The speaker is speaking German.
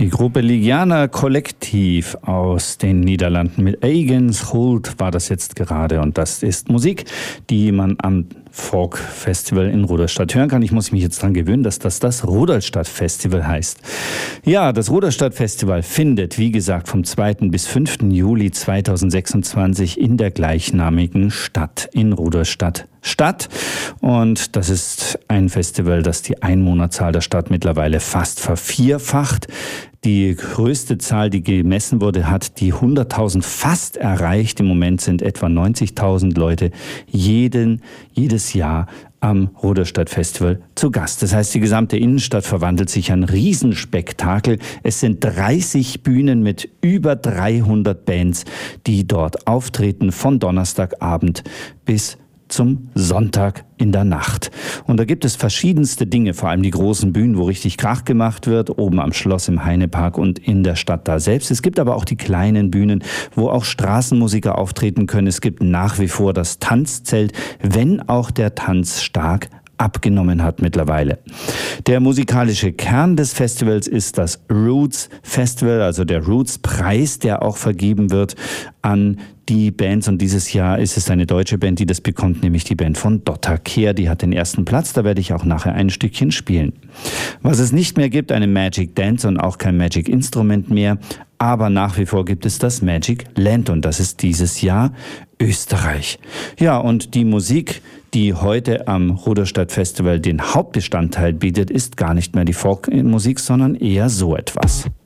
Die Gruppe Ligiana Kollektiv aus den Niederlanden mit Eigen Schuld war das jetzt gerade. Und das ist Musik, die man am Folk Festival in Rudolstadt hören kann. Ich muss mich jetzt daran gewöhnen, dass das Rudolstadt Festival heißt. Ja, das Rudolstadt Festival findet, wie gesagt, vom 2. bis 5. Juli 2026 in der gleichnamigen Stadt in Rudolstadt statt. Und das ist ein Festival, das die Einwohnerzahl der Stadt mittlerweile fast vervierfacht. Die größte Zahl, die gemessen wurde, hat die 100.000 fast erreicht. Im Moment sind etwa 90.000 Leute jedes Jahr am Rudolstadt Festival zu Gast. Das heißt, die gesamte Innenstadt verwandelt sich in ein Riesenspektakel. Es sind 30 Bühnen mit über 300 Bands, die dort auftreten, von Donnerstagabend bis zum Sonntag in der Nacht. Und da gibt es verschiedenste Dinge, vor allem die großen Bühnen, wo richtig Krach gemacht wird, oben am Schloss im Heinepark und in der Stadt da selbst. Es gibt aber auch die kleinen Bühnen, wo auch Straßenmusiker auftreten können. Es gibt nach wie vor das Tanzzelt, wenn auch der Tanz stark abgenommen hat mittlerweile. Der musikalische Kern des Festivals ist das Roots Festival, also der Roots Preis, der auch vergeben wird an die Bands. Und dieses Jahr ist es eine deutsche Band, die das bekommt, nämlich die Band von Dotta Kehr. Die hat den ersten Platz, da werde ich auch nachher ein Stückchen spielen. Was es nicht mehr gibt, eine Magic Dance und auch kein Magic Instrument mehr, aber nach wie vor gibt es das Magic Land und das ist dieses Jahr Österreich. Ja, und die Musik, die heute am Rudolstadt Festival den Hauptbestandteil bietet, ist gar nicht mehr die Folkmusik, sondern eher so etwas.